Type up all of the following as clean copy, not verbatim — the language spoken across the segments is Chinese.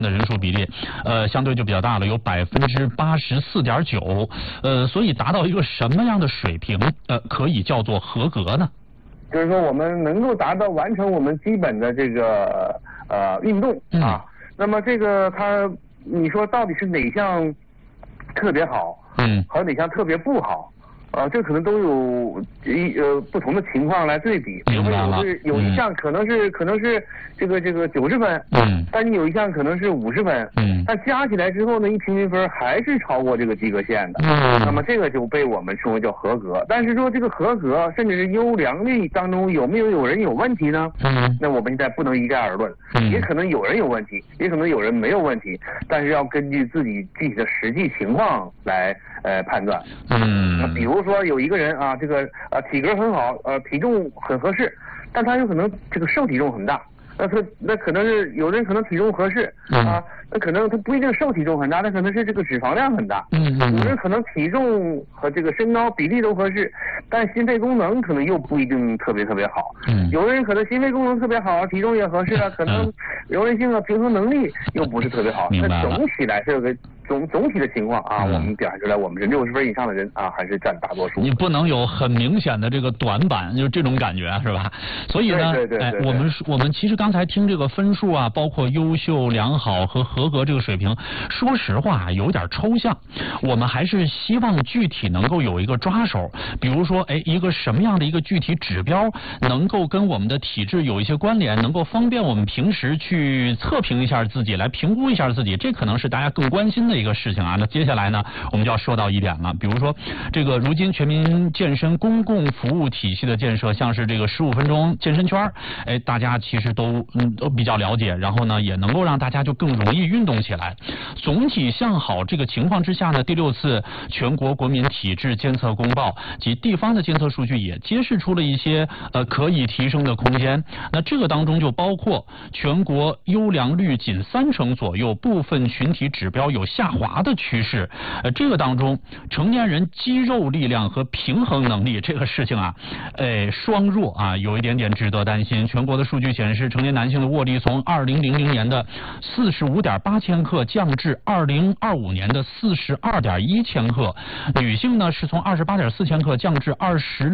的人数比例，相对就比较大了，有84.9%，所以达到一个什么样的水平，可以叫做合格呢？ 就是说我们能够达到完成我们基本的这个运动啊，那么这个你说到底是哪项特别好，和哪项特别不好？这可能都有不同的情况来对比。比如说有一项可能是这个90分，但你有一项可能是50分，但加起来之后呢，一平均分还是超过这个及格线的，那么这个就被我们称为叫合格。但是说这个合格甚至是优良率当中有人有问题呢？那我们现在不能一概而论，也可能有人有问题，也可能有人没有问题，但是要根据自己具体的实际情况来判断。比如说有一个人啊，这个体格很好，体重很合适，但他有可能这个瘦体重很大。那可能是有人可能体重合适啊，那可能他不一定瘦体重很大，那可能是这个脂肪量很大。有人可能体重和这个身高比例都合适，但心肺功能可能又不一定特别好。有的人可能心肺功能特别好，体重也合适了，可能柔韧性和平衡能力又不是特别好。那总体来说有个总体的情况啊，我们表现出来，我们是60分以上的人啊，还是占大多数。你不能有很明显的这个短板，就是这种感觉，是吧？所以呢，我们其实刚才听这个分数啊，包括优秀、良好和合格这个水平，说实话有点抽象。我们还是希望具体能够有一个抓手，比如说，一个什么样的一个具体指标能够跟我们的体质有一些关联，能够方便我们平时去测评一下自己，来评估一下自己，这可能是大家更关心的一个事情啊。那接下来呢，我们就要说到一点了，比如说这个如今全民健身公共服务体系的建设，像是这个15分钟健身圈，大家其实都比较了解，然后呢也能够让大家就更容易运动起来。总体向好这个情况之下呢，第6次全国国民体质监测公报及地方的监测数据也揭示出了一些可以提升的空间。那这个当中就包括全国优良率仅30%左右，部分群体指标有下滑的趋势。这个当中成年人肌肉力量和平衡能力这个事情啊，双弱啊，有一点点值得担心。全国的数据显示，成年男性的握力从2000年的45.8千克降至2025年的42.1千克，女性呢是从28.4千克降至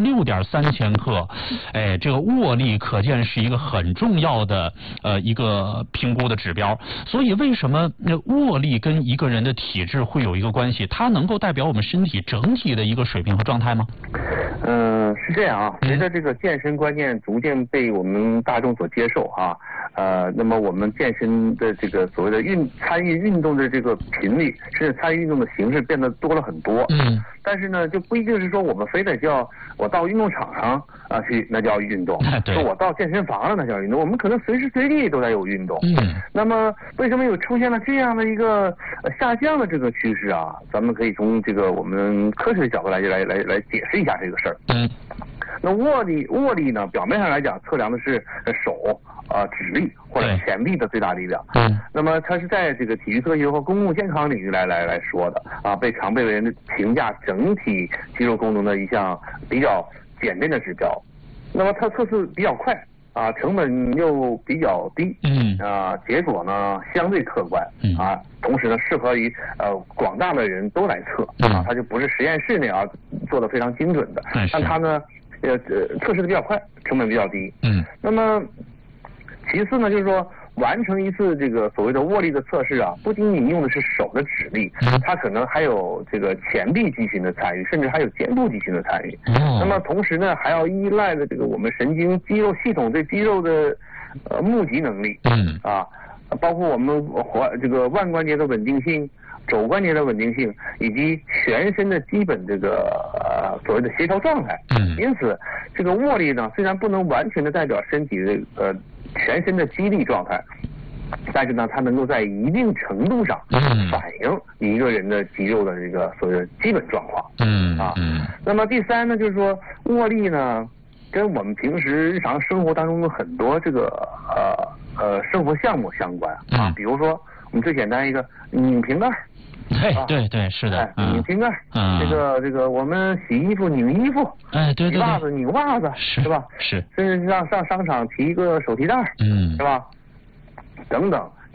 26.3千克。这个握力可见是一个很重要的一个评估的指标。所以为什么握力跟一个人的体质会有一个关系？它能够代表我们身体整体的一个水平和状态吗？ 是这样啊，随着这个健身观念逐渐被我们大众所接受啊，那么我们健身的这个所谓的参与运动的这个频率，甚至参与运动的形式变得多了很多。但是呢，就不一定是说我们非得叫我到运动场上去，那叫运动；说我到健身房了，那叫运动。我们可能随时随地都在有运动。那么为什么有出现了这样的一个下降的这个趋势啊？咱们可以从这个我们科学的角度来解释一下这个事儿。那握力呢，表面上来讲测量的是手指力或者前臂的最大力量。那么它是在这个体育科学和公共健康领域来说的啊，常被人评价整体肌肉功能的一项比较简便的指标。那么它测试比较快啊，成本又比较低，结果呢相对客观啊，同时呢适合于广大的人都来测啊，它就不是实验室内做的非常精准的，但它呢测试的比较快，成本比较低。那么其次呢，就是说完成一次这个所谓的握力的测试啊，不仅仅用的是手的指力，它可能还有这个前臂肌群的参与，甚至还有肩部肌群的参与。那么同时呢，还要依赖的这个我们神经肌肉系统对肌肉的募集能力。包括我们这个腕关节的稳定性、肘关节的稳定性，以及全身的基本这个所谓的协调状态。因此这个握力呢，虽然不能完全的代表身体的全身的肌力状态，但是呢，它能够在一定程度上反映一个人的肌肉的这个所谓的基本状况。那么第三呢，就是说握力呢，跟我们平时日常生活当中的很多这个生活项目相关啊，比如说我们最简单一个拧瓶盖。 对，是的， 拧瓶盖，这个我们洗衣服拧衣服， 对， 洗袜子拧袜子，是吧？ 是， 甚至上商场提一个手提袋，是吧？等等，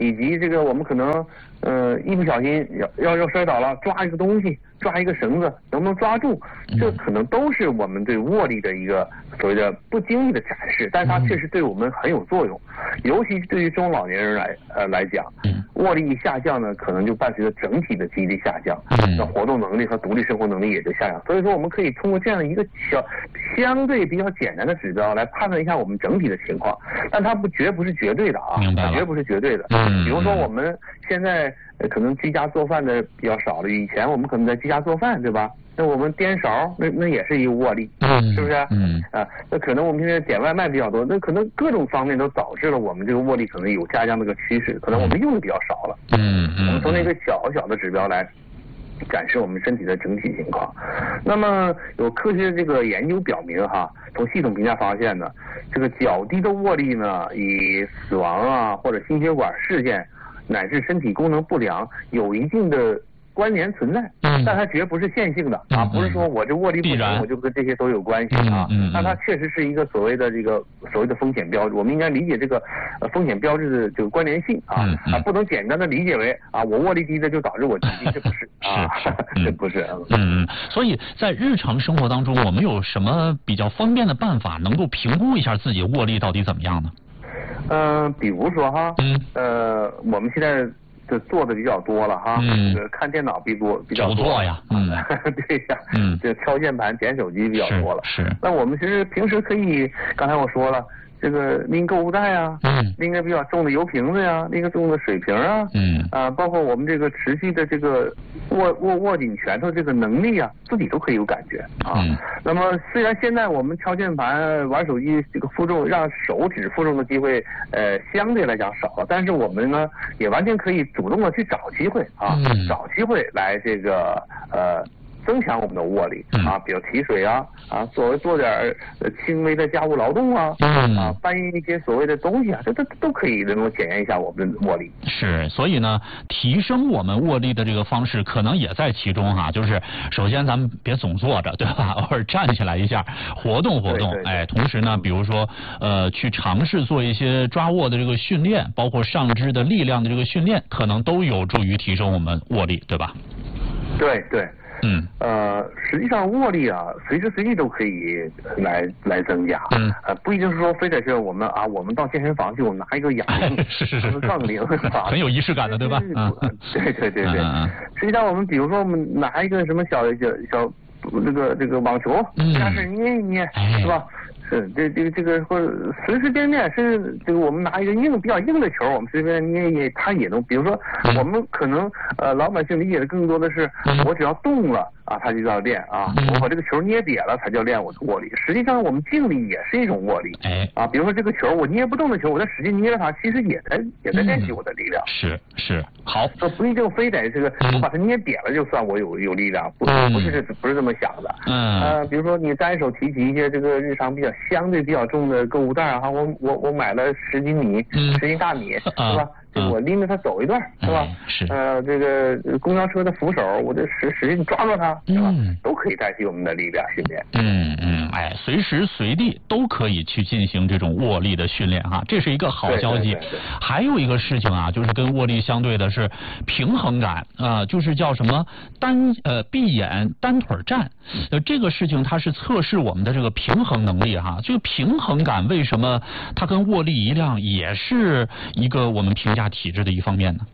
以及这个我们可能一不小心要摔倒了，抓一个东西，抓一个绳子，能不能抓住，这可能都是我们对握力的一个所谓的不经意的展示，但是它确实对我们很有作用，尤其对于中老年人来讲，握力一下降呢，可能就伴随着整体的记忆力下降，那活动能力和独立生活能力也就下降。所以说，我们可以通过这样一个相对比较简单的指标来判断一下我们整体的情况，但它绝不是绝对的啊，绝不是绝对的。比如说我们现在可能居家做饭的比较少了，以前我们可能在居家做饭，对吧？那我们颠勺，那也是一个握力，是不是？那可能我们现在点外卖比较多，那可能各种方面都导致了我们这个握力可能有下降的一个趋势，可能我们用的比较少了。我们从那个小小的指标来展示我们身体的整体情况。那么有科学这个研究表明哈，从系统评价发现呢，这个较低的握力呢，与死亡啊或者心血管事件乃至身体功能不良有一定的关联存在，但它绝不是线性的啊，不是说我这握力不行，我就跟这些都有关系啊。那它确实是一个所谓的风险标志，我们应该理解这个风险标志的这个关联性啊，不能简单的理解为啊我握力低的就导致我疾病，这不是啊，这不是。 所以在日常生活当中，我们有什么比较方便的办法能够评估一下自己握力到底怎么样呢？ 比如说哈，我们现在做的比较多了哈，看电脑比较多呀， 对呀，这敲键盘、点手机比较多了。 是。 那我们其实平时可以，刚才我说了，这个拎购物袋啊，拎个比较重的油瓶子呀，拎个重的水瓶啊，包括我们这个持续的这个握紧拳头这个能力啊，自己都可以有感觉啊。那么虽然现在我们敲键盘、玩手机这个负重让手指负重的机会相对来讲少了，但是我们呢也完全可以主动的去找机会啊，找机会来这个增强我们的握力啊，比如提水啊，做点轻微的家务劳动啊，搬运一些所谓的东西啊，这都可以能够检验一下我们的握力。 是，所以呢，提升我们握力的这个方式可能也在其中哈，就是首先咱们别总坐着，对吧？偶尔站起来一下，活动活动，哎，同时呢，比如说去尝试做一些抓握的这个训练，包括上肢的力量的这个训练，可能都有助于提升我们握力，对吧？ 对。实际上握力啊，随时随地都可以来增加。不一定是说非得是我们到健身房就拿一个哑铃，杠铃， 很有仪式感的，对吧？ 对。实际上我们比如说我们拿一个什么小这个网球，加是捏一捏，是吧？这个或者随随便便，甚至这个我们拿一个比较硬的球，我们随便捏一捏，它也能。比如说，我们可能老百姓理解的更多的是，我只要动了啊，它就叫练啊。我把这个球捏瘪了，才叫练我的握力。实际上，我们静力也是一种握力。比如说这个球，我捏不动的球，我在使劲捏着它，其实也在练习我的力量。 是，好。 说不一定非得这个我把它捏瘪了就算我有力量，不是这么想的。比如说你单手提起一些这个日常相对比较重的购物袋啊，我买了10斤米，10斤大米，是吧？我拎着它走一段，是吧？这个公交车的扶手，我就使劲抓住它，是吧？都可以代替我们的力量训练。 随时随地都可以去进行这种握力的训练哈，这是一个好消息。还有一个事情啊，就是跟握力相对的是平衡感啊，就是叫什么闭眼单腿站，这个事情它是测试我们的这个平衡能力哈。这个平衡感为什么它跟握力一样，也是一个我们评价体质的一方面呢？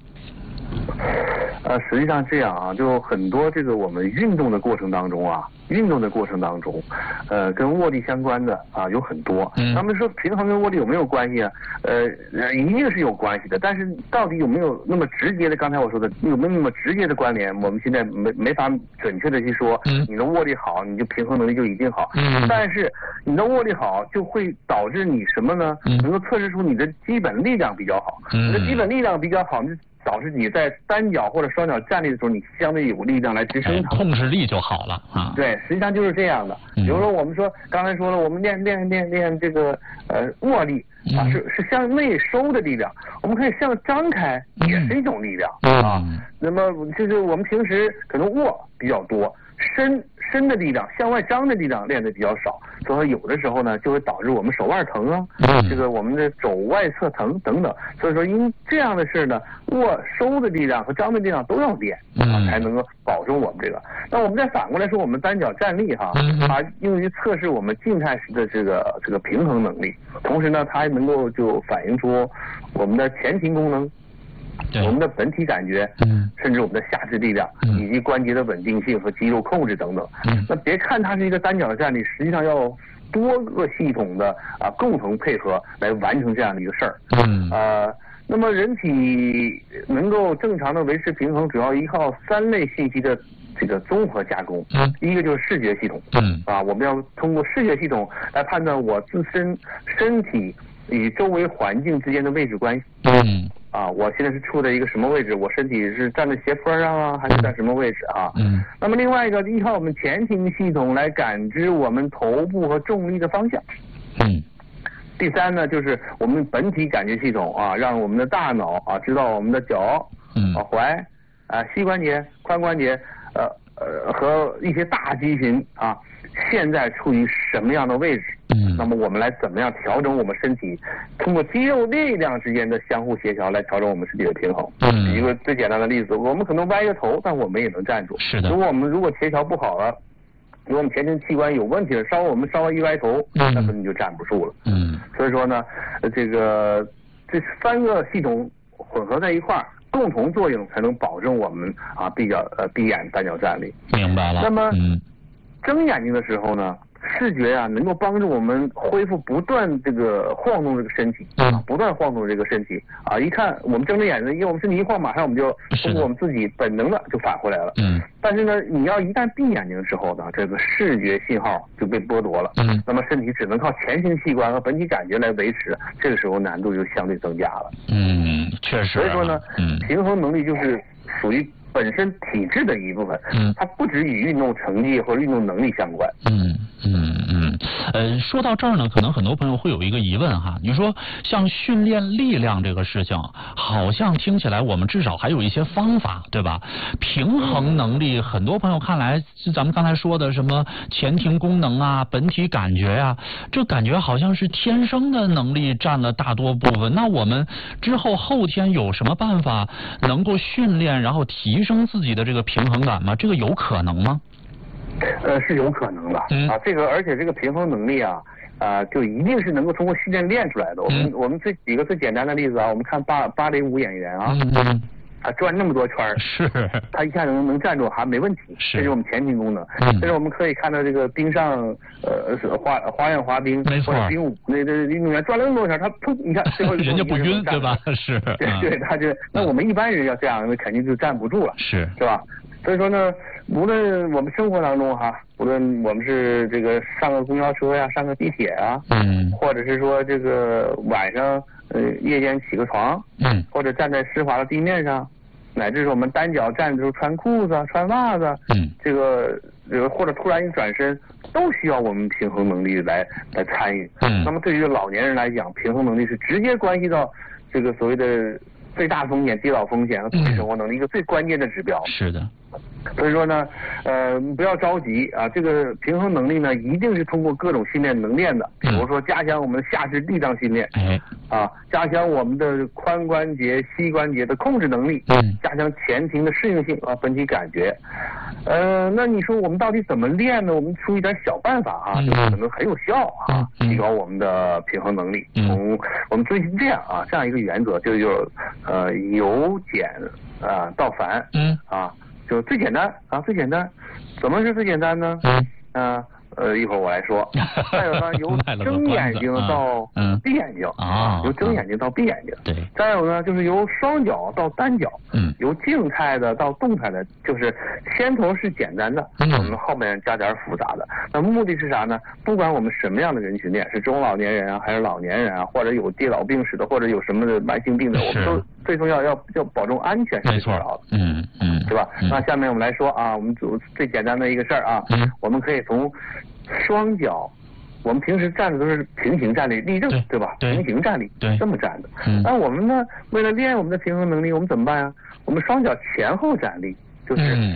实际上这样啊，就很多这个我们运动的过程当中，跟握力相关的啊有很多。他们说平衡跟握力有没有关系啊？一定是有关系的，但是到底有没有那么直接的？刚才我说的有没有那么直接的关联？我们现在没法准确的去说，你的握力好，你就平衡能力就一定好。但是你的握力好，就会导致你什么呢？能够测试出你的基本力量比较好。你的基本力量比较好，导致你在单脚或者双脚站立的时候，你相对有力量来支撑它， 控制力就好了啊。 对，实际上就是这样的。比如说我们说刚才说了，我们练这个握力啊，是向内收的力量，我们可以向张开，也是一种力量啊。那么就是我们平时可能握比较多， 伸的力量，向外张的力量练得比较少，所以说有的时候呢就会导致我们手腕疼啊，这个我们的肘外侧疼等等。所以说因这样的事呢，收的力量和张的力量都要练才能够保证我们这个。那我们再反过来说，我们单脚站立用于测试我们静态时的这个平衡能力，同时呢，它还能够就反映出我们的前庭功能。我们的本体感觉，甚至我们的下肢力量，以及关节的稳定性和肌肉控制等等。那别看它是一个单脚的站立，实际上要多个系统的共同配合来完成这样的一个事儿。那么人体能够正常的维持平衡，主要依靠3类信息的这个综合加工。一个就是视觉系统。我们要通过视觉系统来判断我自身身体与周围环境之间的位置关系。我现在是处在一个什么位置？我身体是站在斜坡上啊，还是在什么位置啊？那么另外一个依靠我们前庭系统来感知我们头部和重力的方向。第3呢，就是我们本体感觉系统让我们的大脑知道我们的脚、踝、膝关节、髋关节和一些大肌群现在处于什么样的位置。那么我们来怎么样调整我们身体，通过肌肉力量之间的相互协调来调整我们身体的平衡。一个最简单的例子，我们可能歪个头，但我们也能站住。 是的。 如果协调不好了，如果我们前庭器官有问题了，我们稍微一歪头，那可能就站不住了。所以说呢，这3个系统混合在一块儿，共同作用才能保证我们闭眼单脚站立。 明白了。 那么睁眼睛的时候呢，视觉能够帮助我们恢复不断这个晃动这个身体，不断晃动这个身体一看我们睁着眼睛，因为我们身体一晃，马上我们就通过我们自己本能的就返回来了。但是呢，你要一旦闭眼睛的时候呢，这个视觉信号就被剥夺了。那么身体只能靠前庭器官和本体感觉来维持，这个时候难度就相对增加了。 确实。 所以说呢，平衡能力就是属于本身体质的一部分，它不只与运动成绩或者运动能力相关。 说到这儿呢，可能很多朋友会有一个疑问你说像训练力量这个事情，好像听起来我们至少还有一些方法，对吧？平衡能力，很多朋友看来是咱们刚才说的什么前庭功能本体感觉这感觉好像是天生的能力占了大多部分。那我们之后后天有什么办法能够训练，然后提升自己的这个平衡感吗？这个有可能吗？ 是有可能的而且这个平衡能力就一定是能够通过训练练出来的。我们举个最简单的例子我们看芭蕾舞演员他转那么多圈是他一下能站住还没问题，这是我们前庭功能。但是我们可以看到这个冰上花样滑冰或者冰舞那运动员转了那么多圈，他你看最后人家不晕对吧？是对，他就那我们一般人要这样，那肯定就站不住了，是吧？所以说呢，无论我们生活当中无论我们是这个上个公交车上个地铁或者是说这个晚上夜间起个床或者站在湿滑的地面上，乃至是我们单脚站的时候穿裤子穿袜子这个或者突然一转身，都需要我们平衡能力来参与。那么对于老年人来讲，平衡能力是直接关系到这个所谓的最大风险、跌倒风险和自己生活能力一个最关键的指标。 是的。 所以说呢，不要着急这个平衡能力呢，一定是通过各种训练能练的。比如说加强我们的下肢力量训练，加强我们的髋关节、膝关节的控制能力，加强前庭的适应性本体感觉。那你说我们到底怎么练呢？我们出一点小办法就可能很有效提高我们的平衡能力。我们遵循这样一个原则，就是由简到繁就最简单最简单。怎么是最简单呢？一会儿我来说。再有呢，由睁眼睛到闭眼睛由睁眼睛到闭眼睛。 对。 再有呢，就是由双脚到单脚，由静态的到动态的，就是先头是简单的，我们后面加点复杂的。那目的是啥呢？不管我们什么样的人群练，是中老年人还是老年人或者有跌倒病史的，或者有什么的慢性病的，我们都最重要要保证安全是最重要的。对吧？那下面我们来说我们最简单的一个事儿我们可以从双脚，我们平时站的都是平行站立，立正，对吧？平行站立，这么站的。那我们呢，为了练我们的平衡能力，我们怎么办我们双脚前后站立，就是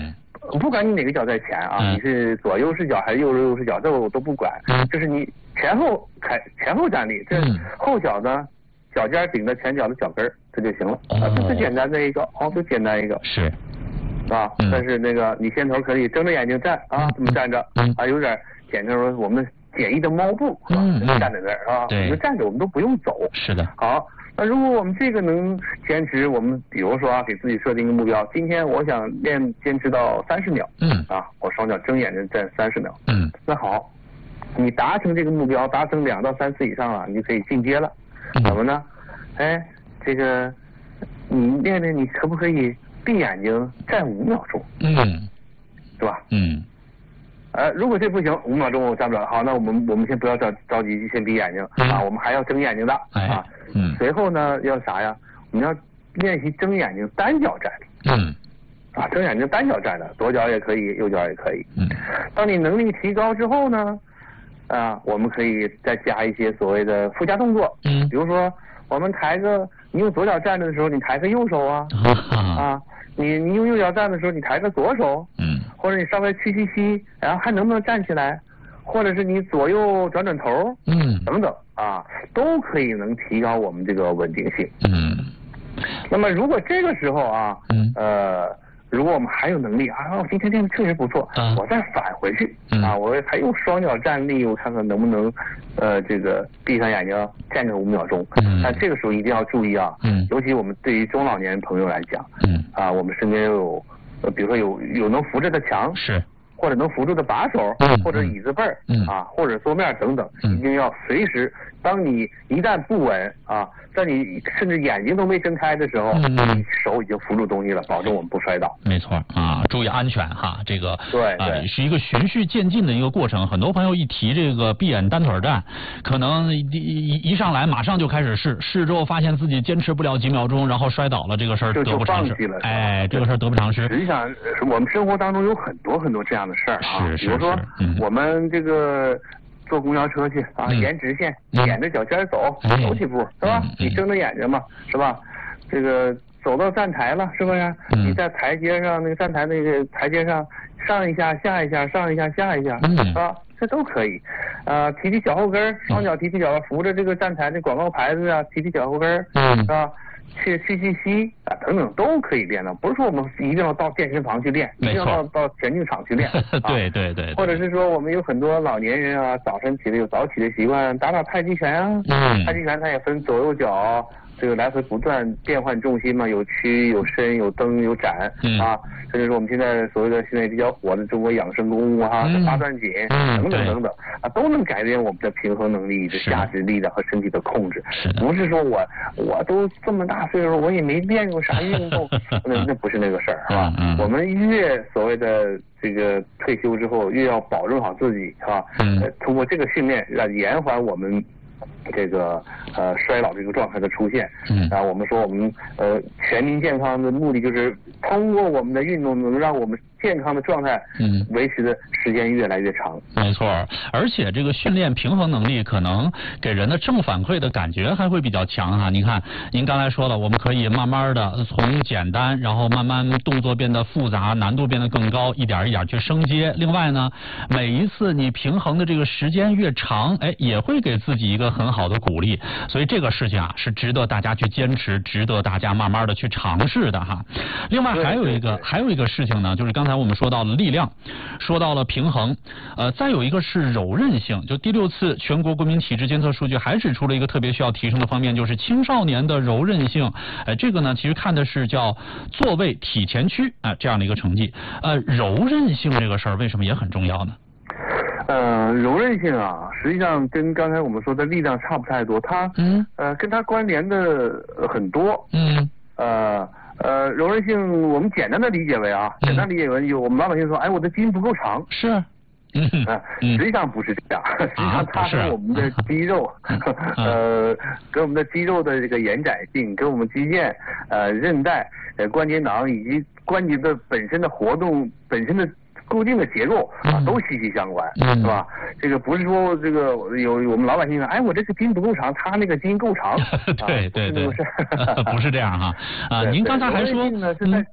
不管你哪个脚在前啊，你是左右视角还是右右视角，这我都不管，就是你前后站立，这后脚呢脚尖顶着前脚的脚跟这就行了，这最简单的一个，最简单一个是。 啊，但是那个你先头可以睁着眼睛站啊，这么站着啊，有点简称说我们简易的猫步啊，站在那儿啊，我们站着我们都不用走。 是的。 好，那如果我们这个能坚持，我们比如说啊，给自己设定一个目标，今天我想坚持到30秒，啊，我双脚睁眼睛站30秒，那好，你达成这个目标，达成2到3次以上了，你就可以进阶了。怎么呢？哎，这个你练练，你可不可以闭眼睛站5秒钟？是吧？如果这不行，5秒钟我站不了，好，那我们先不要着急，先闭眼睛啊，我们还要睁眼睛的啊。随后呢要啥呀？我们要练习睁眼睛单脚站立。啊，睁眼睛单脚站的，左脚也可以，右脚也可以。当你能力提高之后呢，啊，我们可以再加一些所谓的附加动作。比如说我们你用左脚站着的时候，你抬个右手啊，啊，你用右脚站的时候，你抬个左手，或者你稍微屈膝，然后还能不能站起来，或者是你左右转头，等等啊，都可以能提高我们这个稳定性。那么如果这个时候啊，如果我们还有能力啊，今天练的确实不错，我再返回去啊，我还用双脚站立，我看看能不能这个闭上眼睛站个5秒钟。但这个时候一定要注意啊，尤其我们对于中老年朋友来讲，啊，我们身边有比如说有能扶着的墙，是，或者能扶住的把手，或者椅子背儿，啊，或者桌面等等，一定要随时，当你一旦不稳啊，在你甚至眼睛都没睁开的时候，你手已经扶住东西了，保证我们不摔倒。 没错啊，注意安全哈，这个对是一个循序渐进的一个过程。很多朋友一提这个闭眼单腿站，可能一上来马上就开始试之后发现自己坚持不了几秒钟，然后摔倒了，这个事儿得不偿失。哎，这个事儿得不偿失。 实际上，我们生活当中有很多这样的事儿啊，比如说我们这个坐公交车去啊，沿直线，沿着脚尖走几步，是吧？你睁着眼睛嘛，是吧？这个走到站台了，是不是？你在台阶上那个站台那个台阶上上一下下一下，上一下下一下，啊，这都可以。提脚后跟，双脚提脚，扶着这个站台的广告牌子啊，提脚后跟，啊。去吸啊等等都可以练的，不是说我们一定要到健身房去练，一定要到田径场去练。 对。 或者是说我们有很多老年人啊，早晨起来有早起的习惯，打太极拳啊。太极拳它也分左右脚，这个来回不断变换重心嘛，有屈有伸有蹬有展啊。这就是我们现在所谓的现在比较火的中国养生功夫哈，八段锦等等啊，都能改变我们的平衡能力、的下肢力量和身体的控制。不是说我都这么大岁数，我也没练过啥运动，那不是那个事儿，是吧？我们越所谓的这个退休之后，越要保证好自己，是吧？通过这个训练，来延缓我们这个衰老这个状态的出现。我们说我们全民健康的目的就是通过我们的运动能让我们健康的状态维持的时间越来越长。 没错，而且这个训练平衡能力可能给人的正反馈的感觉还会比较强哈。你看您刚才说了，我们可以慢慢的从简单，然后慢慢动作变得复杂，难度变得更高，一点一点去升阶。另外呢，每一次你平衡的这个时间越长，也会给自己一个很好的鼓励。所以这个事情啊是值得大家去坚持，值得大家慢慢的去尝试的哈。另外还有一个事情呢，就是刚才我们说到了力量，说到了平衡，再有一个是柔韧性。就第6次全国国民体质监测数据还指出了一个特别需要提升的方面，就是青少年的柔韧性。这个呢其实看的是叫坐位体前屈这样的一个成绩。柔韧性这个事儿为什么也很重要呢？ 柔韧性啊，实际上跟刚才我们说的力量差不太多，它跟它关联的很多。柔韧性我们简单的理解为有我们老百姓说，我的筋不够长。是。实际上不是这样，实际上它跟我们的肌肉，跟我们的肌肉的这个延展性，跟我们肌腱、韧带、关节囊以及关节的本身的活动本身的固定的结构都息息相关，是吧？这个不是说这个有我们老百姓说，我这个筋不够长，他那个筋够长。 对，不是这样哈。您刚才还说呢是在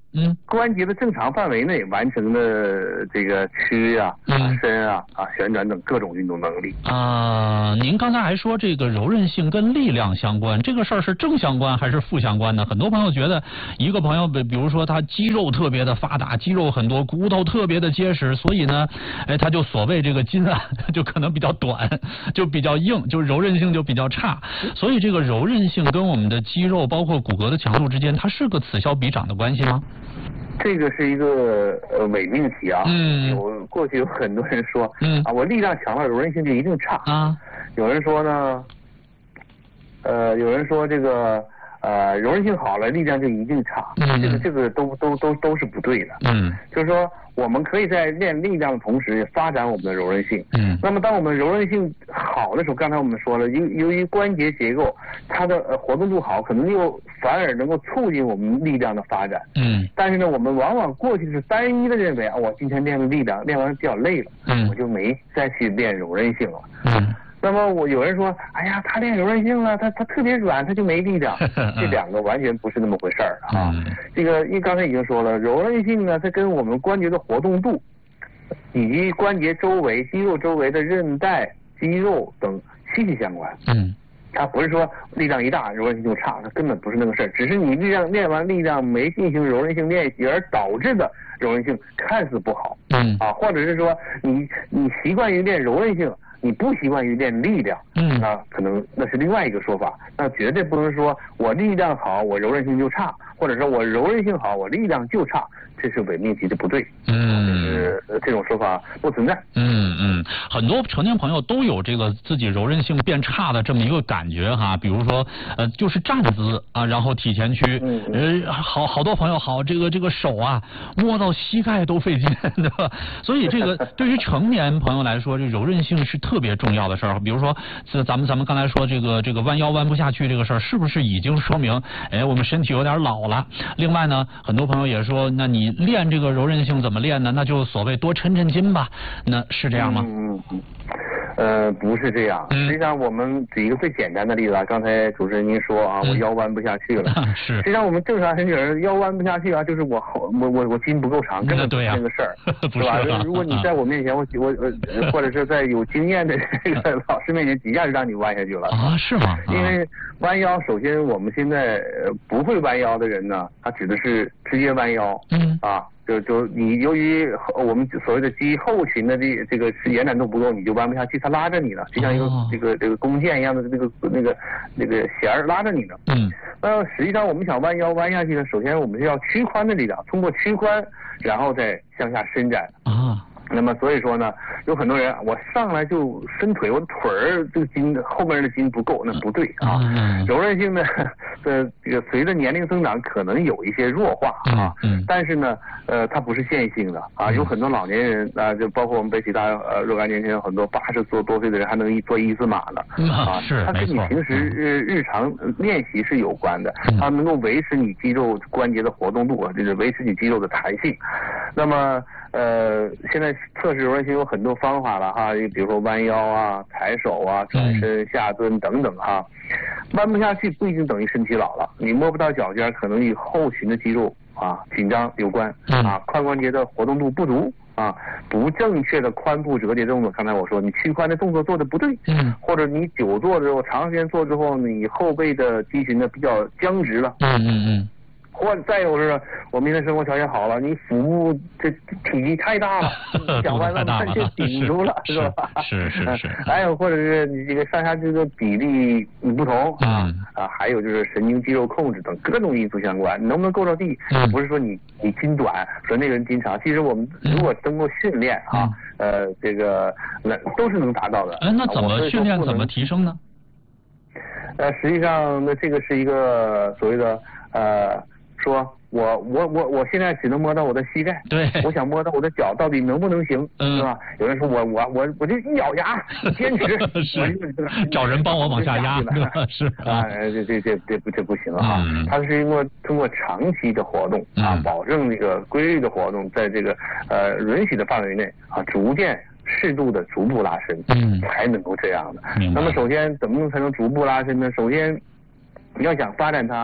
关节的正常范围内完成的这个屈啊、伸啊、旋转等各种运动能力。 您刚才还说这个柔韧性跟力量相关，这个事儿是正相关还是负相关呢？很多朋友觉得一个朋友比如说他肌肉特别的发达，肌肉很多，骨头特别的结实，所以呢，他就所谓这个筋啊就可能比较短，就比较硬，就柔韧性就比较差。所以这个柔韧性跟我们的肌肉包括骨骼的强度之间，它是个此消彼长的关系吗？ 这个是一个伪命题啊。过去有很多人说，我力量强了，柔韧性就一定差啊。有人说呢，有人说这个柔韧性好了，力量就一定差。这个都是不对的。就是说我们可以在练力量的同时发展我们的柔韧性。那么当我们柔韧性好的时候，刚才我们说了，由于关节结构它的活动度好，可能又反而能够促进我们力量的发展。但是呢，我们往往过去是单一的认为我今天练了力量，练完比较累了，我就没再去练柔韧性了。那么有人说，哎呀，他练柔韧性了，他特别软，他就没力量。这两个完全不是那么回事儿啊。这个因为刚才已经说了，柔韧性呢，它跟我们关节的活动度，以及关节周围、肌肉周围的韧带、肌肉等息息相关。它不是说力量一大柔韧性就差，它根本不是那个事儿，只是你练完力量没进行柔韧性练习而导致的柔韧性看似不好。或者是说你习惯于练柔韧性，你不习惯于练力量，可能那是另外一个说法。那绝对不能说我力量好，我柔韧性就差，或者说我柔韧性好，我力量就差，这是伪命题，这不对。就是这种说法不存在。 很多成年朋友都有这个自己柔韧性变差的这么一个感觉哈，比如说就是站姿啊，然后体前屈，好多朋友这个手啊摸到膝盖都费劲，对吧？所以这个对于成年朋友来说，这柔韧性是特别重要的事儿。比如说咱们刚才说这个弯腰弯不下去这个事儿，是不是已经说明我们身体有点老了？另外呢，很多朋友也说，那你练这个柔韧性怎么练呢？那就所谓多抻抻筋吧，那是这样吗？ 不是这样。实际上我们举一个最简单的例子啊，刚才主持人您说我腰弯不下去了。 是。 实际上我们正常人腰弯不下去啊，就是我筋不够长，根本不是那个事儿，是吧？如果你在我面前，我或者是在有经验的这个老师面前，几下就让你弯下去了。 是吗？ 因为弯腰，首先我们现在不会弯腰的人呢，他指的是直接弯腰。就你由于我们所谓的肌后群的这个延展度不够，你就弯不下去，它拉着你了，就像一个这个弓箭一样的那个弦儿拉着你呢。那实际上我们想弯腰弯下去呢，首先我们是要屈髋的力量，通过屈髋，然后再向下伸展。那么所以说呢，有很多人我上来就伸腿，我的腿儿这个筋后面的筋不够，那不对啊。柔韧性呢，这个随着年龄增长可能有一些弱化但是呢，它不是线性的啊。有很多老年人就包括我们北体大若干年前很多80多岁的人还能做1字马呢是， 它跟你平时日常练习是有关的，它能够维持你肌肉关节的活动度，就是维持你肌肉的弹性。那么现在测试柔韧性有很多方法了哈，比如说弯腰啊、抬手啊、转身、下蹲等等哈。弯不下去不一定等于身体老了，你摸不到脚尖，可能与后群的肌肉紧张有关髋关节的活动度不足不正确的髋部折叠动作，刚才我说你屈髋的动作做的不对，或者你久坐之后、长时间坐之后，你后背的肌群呢比较僵直了，或者再有是我们现在生活条件好了，你腹部这体积太大了，脚弯了它就顶住了，是吧？ 是。 还有或者是你这个上下肢的比例不同还有就是神经肌肉控制等各种因素相关，你能不能够着地？不是说你筋短，说那个人筋长，其实我们如果通过训练这个都是能达到的。 那怎么训练？怎么提升呢？ 实际上这个是一个所谓的说我现在只能摸到我的膝盖， 对， 我想摸到我的脚，到底能不能行？是吧？有人说我这一咬牙坚持， 找人帮我往下压，是这不行它是通过长期的活动保证这个规律的活动，在这个允许的范围内逐渐适度的逐步拉伸，才能够这样的。那么首先怎么才能逐步拉伸呢？首先你要想发展它，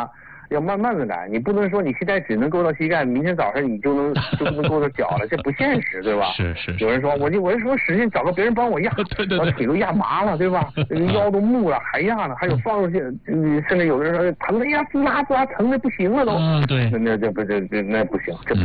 要慢慢的来，你不能说你现在只能够到膝盖，明天早上你就能够到脚了，这不现实，对吧？ 是。 有人说我就说使劲找个别人帮我压， 对， 腿都压麻了，对吧？腰都木了还压呢，还有放下去，甚至有的人说疼的呀，滋啦疼的不行了都。 对， 那不行，这不